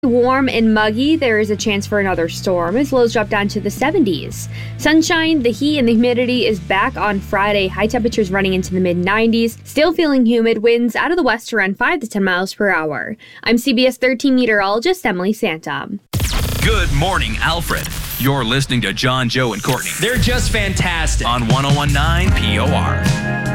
Warm and muggy, there is a chance for another storm as lows drop down to the 70s. Sunshine, the heat, and the humidity is back on Friday. High temperatures running into the mid-90s. Still feeling humid, winds out of the west around 5 to 10 miles per hour. I'm CBS 13 meteorologist Emily Santa. Good morning, Alfred. You're listening to John, Joe, and Courtney. They're just fantastic. On 101.9 POR.